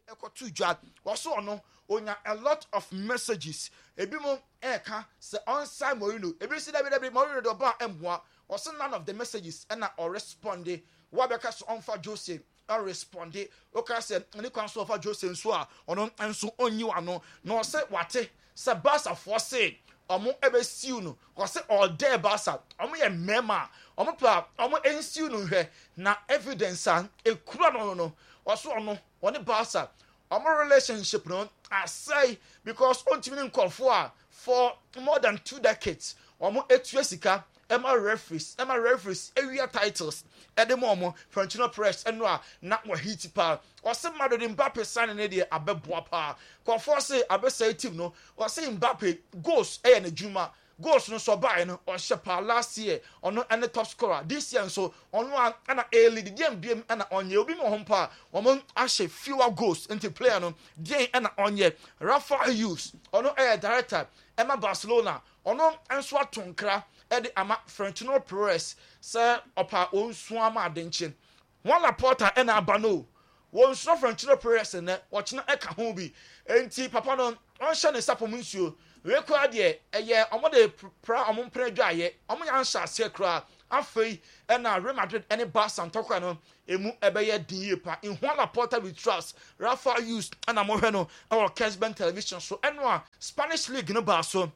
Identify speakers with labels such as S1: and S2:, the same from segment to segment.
S1: ekotu dwa waso ono onya a lot of messages ebi mo eka se onside Mourinho ebi si dabi Mourinho do ba emboa also none of the messages and or responded what because on for Jose or responded okay say any council for Jose nso a ono enso onyi wano no say wate se Barca for say omo ebesiu no ko say all day Barca omo ye mema omo pa omo ensiu no hwe na evidence an ekura no also ono one Barca omo relationship no I say because on team call for more than 2 decades omo etuesika Emma referees area titles Edemomo Florentino Perez enwa na mo hit pa o se mado de Mbappe sign na de abeboa pa ko force abesa team no o se Mbappe goals na juma goals no so buy no o shepa last year ono and top scorer this year so ono ana lead game biem ana onye obi mo hompa o mo ahye fewer goals into player no den ana onye Rafa Hughes ono director Emma Barcelona ono enso atonkra Eddie ama Florentino Perez say opa onsu ama adenchin one Laporta and abano one so Florentino Perez ne watchna eka ho bi enti papa no on hye ne sapo munsuo rekwa de eye omode pra omompre dwaye omonya nsa ase kra afei na Real Madrid any Barca ntokwa no emu ebeye din pa in one Laporta with trust Rafa Hughes and amohwe no our Cashbank television so enwa Spanish league no ba so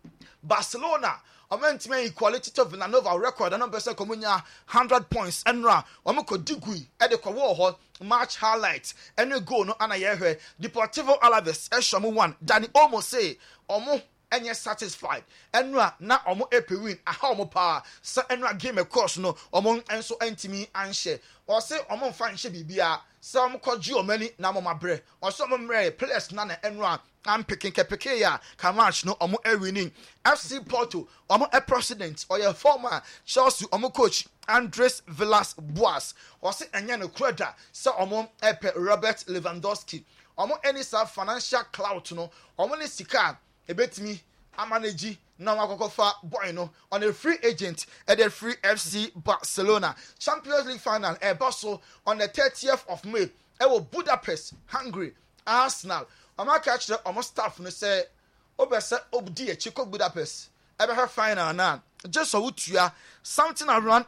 S1: Barcelona Omentime equality to Villanova record and person komunya 100 points enra omko digui e de kwa ho match highlight any goal no anayehwe Deportivo Alaves eshomu 1 Dani Olmo say omo enye satisfied enra na omo epe win aha omo pa sa enra game course no omo enso entimi anhye o say omo mfa nhye bibia sa omo koji omani na omo mabre o so omo mre players na enra I'm picking ya Kamach no omo winning FC Porto omo president or your former Chelsea omo coach Andres Villas-Boas or say enya no kreda so omo Robert Lewandowski omo any financial clout no omo ni sika ebetimi amanage na wakokofa boy no on a free agent at the free FC Barcelona Champions League final Barso on the 30th of May Budapest Hungary Arsenal I'ma catch the almost staff no say obese obdi e Chico Budapest ebe her final na just so utua something around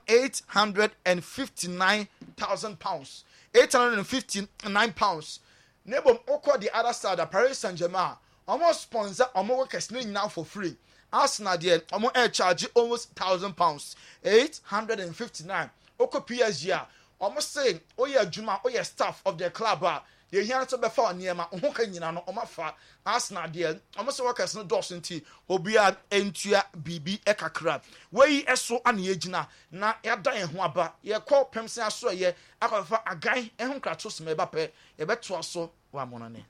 S1: 859,000 pounds 859 pounds nebom oko the other side of Paris Saint-Germain almost sponsor almost workers now for free Arsenal there almost air charge almost 1,000 pounds 859 oko PSG almost saying oh yeah Juma oh yeah staff of the club ye hian to be fa niema ho ka nyina no omafa Arsenal de omo se workers no dos nti obia entua bibi ekakra wei eso ana yegina na yada en ho aba ye kɔ pemse aso ye akɔfa agan ehun krato sema ba pɛ ye beto aso wa monane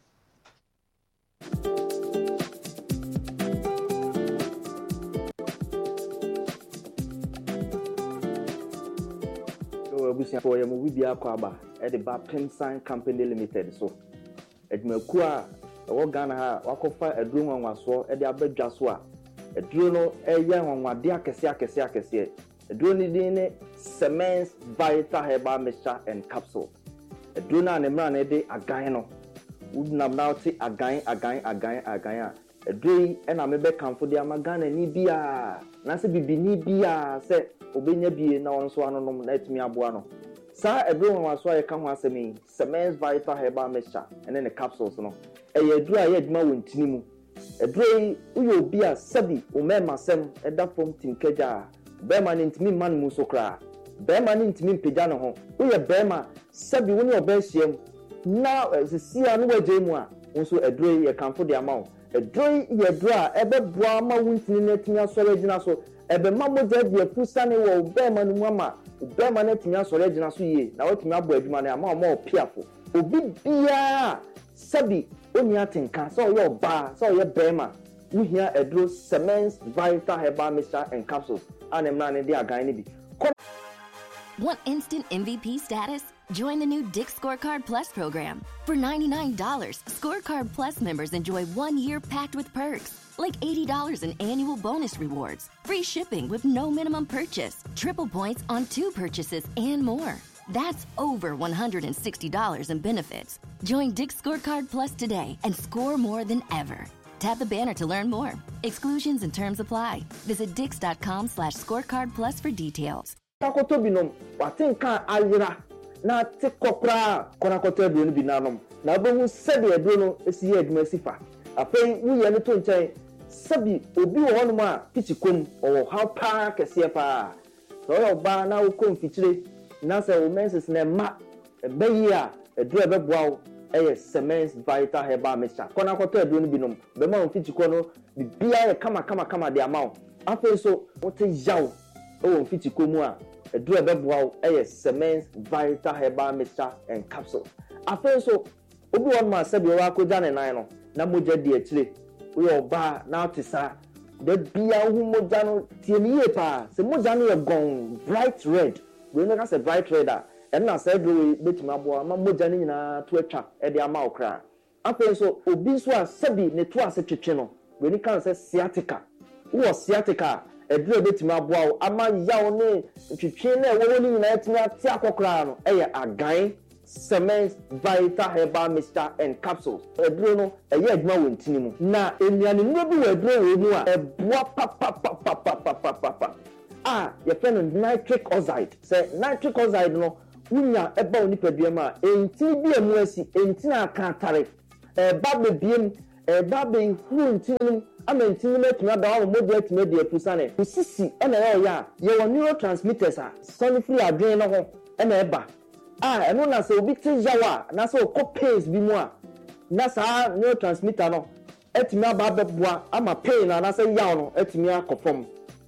S2: Abusia for ya mo bibia akɔ aba e de ba Pensign Company Limited so edmaku a wo Ghana ha wakofa eduro nwanwaso e de abadwa so a eduro no eya nwanwade akese eduro ni din ne Semens Vita Herbal Mixture and Capsule eduro na ne mra na de agan no wudnam na oti agan a eduro yi e na mebe kanfo de amagana ni bia na se bibi ni bia se obenya bie na wonso anonom na etimi aboa no sa eduro nwanwaso a yeka ho asemi Semens Vita Herbal Mixture and then the capsules no eye eduro a ye adwuma wontini mu eduro yi uyo obi a sabi o mema sem eda from tinkeja bema ni ntimi man mu so kra bema ni ntimi mpegya no ho uye bema sabi woni obehiem na sisia no waje mu a wonso eduro yi ye kanfo de amawo eduro yi ye eduro a ebeboa ma wontini na etimi asore gina so ebe mamoja de pusane wo bema no mu ama bema na etimi asore gina so ye na wotimi abo adwuma na ama o piafo obi bia sabi oni atenka so yo ba so ye bema uhia eduro Semens Vita Herbal Mixture and Capsules anemna ne de agan ne bi.
S3: Want instant MVP status? Join the new Dick's Scorecard Plus program. For $99, Scorecard Plus members enjoy 1 year packed with perks, like $80 in annual bonus rewards, free shipping with no minimum purchase, triple points on 2 purchases, and more. That's over $160 in benefits. Join Dick's Scorecard Plus today and score more than ever. Tap the banner to learn more. Exclusions and terms apply. Visit dix.com/scorecard plus for details.
S2: Takoto binom, watinka ayira na tikopra konakoto bi no binanom. Na obehu sebi edro no esi ye adwuma sifa. Afei wuye no to nchen sebi obi wo hono ma pichikom o how pa kese pa. So yo ba na wo konfitire na se wo menses na ma ebayi a edro ebeboa Semence Vital Herbal Mixture. Kona koto edro no binom. Be ma onfitiko no bibia ye kama de amount. Afei so wote yaw o onfitiko mu a edro ebeboa Semence Vital Herbal Mixture and capsule. Afei so obi won ma sebi wa ko jane nan no na moja di akire. We oba na otisa de bia hu moja no tie ni ye pa. Se moja no ye gon bright red. We no ka se bright red a na say do betima bo ama moja ni nyina to atwa e de ama okra afei so obi so a sabi ne to ase twetwe no we ni kan say sciatica wo sciatica e de betima bo ama yaw ne twetwe na wo ni nyina atimi ate akokra no e ye agan Semence Vital Herbal Mixture and capsules e de no e ye adwuma wontini mu na enuane no bi we de we mu a e boa pa your friend nitric oxide say nitric oxide no unya eba oni peduama enti bi emu asi enti na akantare ba bebiem ba be hu enti amenti ni metuna da wo model etime de afusane usisi na ya ye wo neurotransmitters a sonifri adwen no ho na eba eno na se obi tijawa na se ko pains bi mu a na sa neurotransmitter no etime aba beboa ama pain na se yaw no etime akofom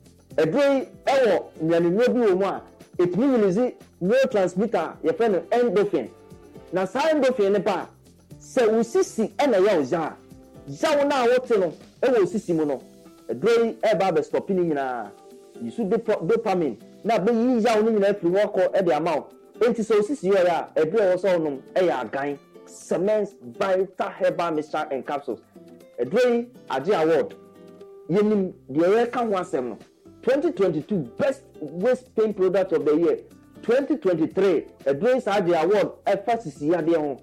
S2: edrei ewo nyane bi wo mu a it means neurotransmitter your friend endorphin na sa endorphin ne pa se usisi na ya oja jawo na wote no e wo usisi mu no edrei e ba be stop ni nyina yisu dopamine na be yi jawo ni nyina firi wo ko e de amount enti so usisi yo ya edrei wo so no e ya agan Semence Vital Herbal Mixture and capsules edrei age award yenim de ye ka ho asem no 2022 Best Waist Pain Product of the Year. 2023 Edwin Saji Award FCC ade ho.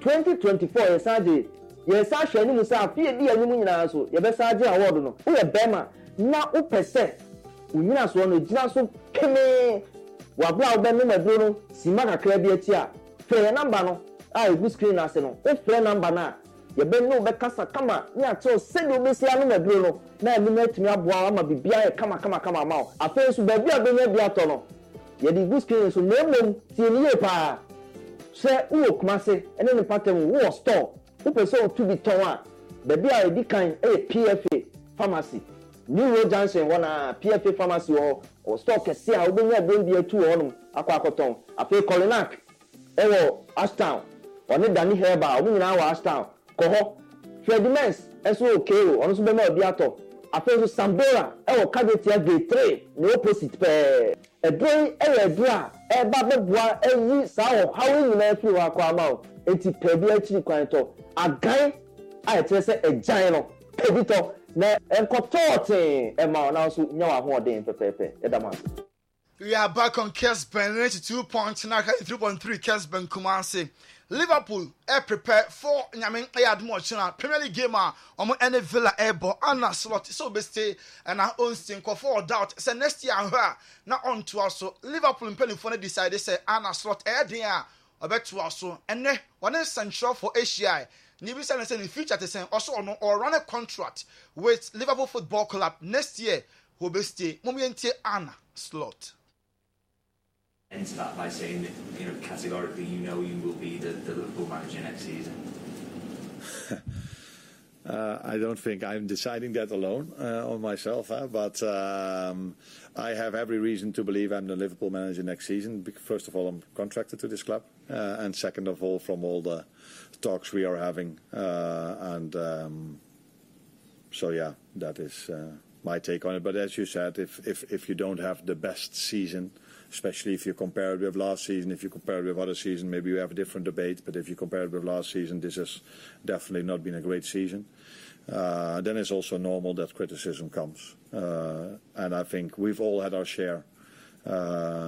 S2: 2024 Yesaji hwani musa fie di animu nyina so ye be Saji Award no. Wo ye bema na wo pese unyina so no gina so keme wa bla wo be no maduro no sima kakra bi ati a fe number no a e screen ase no wo fe number na ye be no be kasa kama ni ato se do be sia no maduro no na emi matimi aboa ama bibia e kama ma o afa so ba bia be nya bia to no ye di good screen so memom tie ni ye pa se wo kumase ene ne pattern wo store wo pese o to bi ton a ba bia e di kan PFA pharmacy New Road Junction wana PFA pharmacy o store kese a wo be nya brand bia tu ho no akwakoton afa Colinac ewo Ashtown one Dani Herbal wo nyina wa Ashtown koho Fredimens eso okay ono so be ma bia to afeso Sambora ewo Kadetia Gate 3 ne opposite pe edrei edra ba beboa eyi sa o hawo nyina fi wa kwa ma o enti pe bia chiri kwan to agan a etre se ejan no pedito na enkotote e ma na so nya wa ho den pepepe edama.
S1: We are back on Kesben 92.9 3.3 Kesben Kumasi. Liverpool prepare for Nyamin Ayadmo Premier League game on any Villa Airborne Anna slot so be stay and our own sting for doubt. Say next year now on to us so Liverpool in penny for decided say Anna slot there a bet to us so and then one is central for ACI. Nibi say in the future to say also or run a contract with Liverpool Football Club next year who be stay Momiente Anna slot.
S4: Enter that by saying that, you know, categorically, you will be the Liverpool manager next season?
S5: I don't think I'm deciding that alone on myself, but I have every reason to believe I'm the Liverpool manager next season. Because first of all, I'm contracted to this club, and second of all, from all the talks we are having, so yeah, that is my take on it. But as you said, if you don't have the best season, especially if you compare it with last season, if you compare it with other seasons, maybe you have a different debate. But if you compare it with last season, this has definitely not been a great season. Then it's also normal that criticism comes. And I think we've all had our share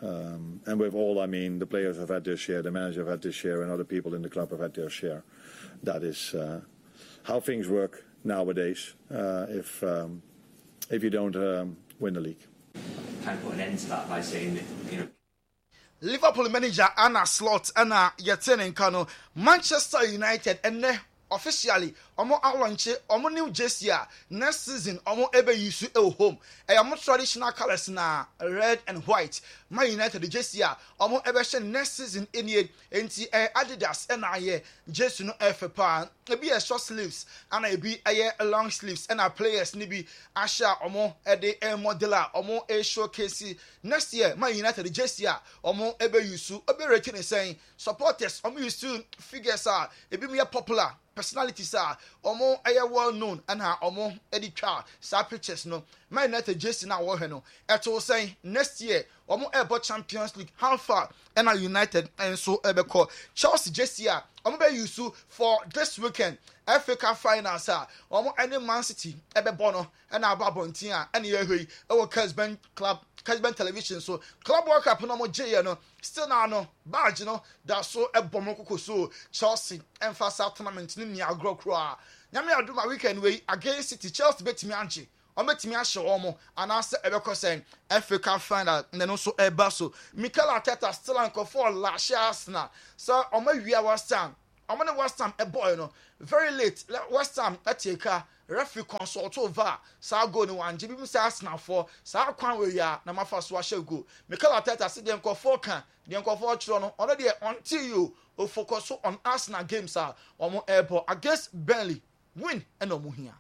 S5: And with all, I mean, the players have had their share, the manager have had their share, and other people in the club have had their share. That is how things work nowadays. If you don't win the league,
S4: kind of put an end to that by saying that, you know,
S1: Liverpool manager Anna Slot and Yatene Kano, Manchester United and officially omo launch omo new jersey next season omo ebe use home omo traditional colors na red and white. Man United the jersey omo ebe she next season enie enti Adidas na aye jersey no FPA e be short sleeves and e be long sleeves and players ni bi asha omo de modeler omo showcase next year. Man United the jersey omo ebe use obe rating saying supporters omo use figures e be more popular personalities omo well known and omo editwa sa pictures no. Man United jersey na wo he no eto saying next year omo ebo Champions League how far and United and so ebeko Chelsea jersey omo be use for this weekend FA Cup finals omo any Man City ebebo no and ababontin and ye hoi e Casben Club Casben Television so Club World Cup no mo je no still na no badge no that so ebomo kokoso Chelsea emphasize tournament ni agro kro nyame aduma weekend we against City Chelsea betimi anche ometimi ahye omo anase ebeko sen FA Cup final no so eba so Mikel Arteta still anko for last Arsenal so omo wia West Ham omo ne West Ham boy no very late West Ham ateka referee consult over sa go ni wanje bi say Arsenal for sa kwan we ya na mafa so ahye go Mikel Arteta say dem ko for kan dem ko for chiro no ono de until you focus on Arsenal games omo ebo against Burnley win and omo here.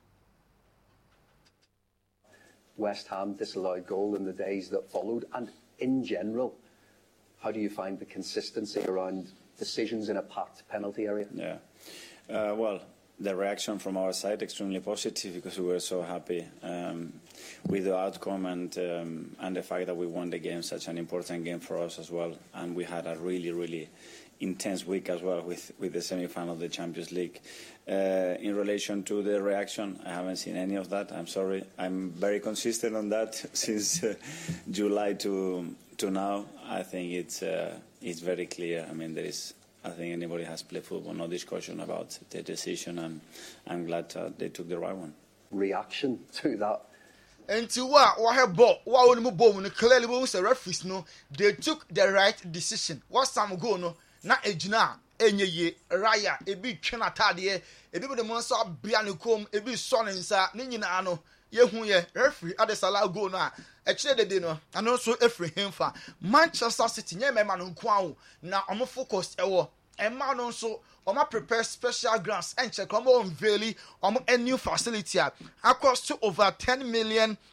S6: West Ham disallowed goal in the days that followed, and in general, how do you find the consistency around decisions in a packed penalty area?
S7: Yeah, well, the reaction from our side extremely positive because we were so happy with the outcome and the fact that we won the game, such an important game for us as well, and we had a really intense week as well with the semi-final of the Champions League. In relation to the reaction, I haven't seen any of that. I'm sorry. I'm very consistent on that since July to now. I think it's very clear. I mean, I think anybody has played football, no discussion about the decision, and I'm glad they took the right one.
S6: Reaction to that?
S1: Until what have bought what only bone clearly won't say referees no, they took the right decision. What some go no, na ejina enye ye raya ebi twena tade ebi be the monso abia ne kom ebi so ne nsa ne nyina no ye hu ye referee adesala go no a kire de no ano so efri hemfa Manchester City nye mema no nko awo na omo focus ewo emma no so omo prepare special grants and check omo unveil omo a new facility across to over 10 million